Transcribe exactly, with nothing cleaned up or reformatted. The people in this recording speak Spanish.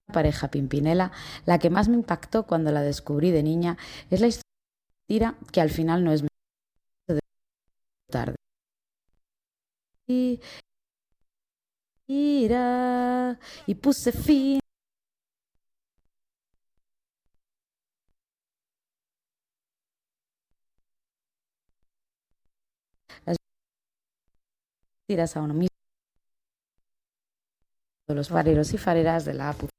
pareja Pimpinela, la que más me impactó cuando la descubrí de niña es la historia que al final no es tarde. Y, y puse fin. Las tiras a uno mismo, los fareros y fareras de la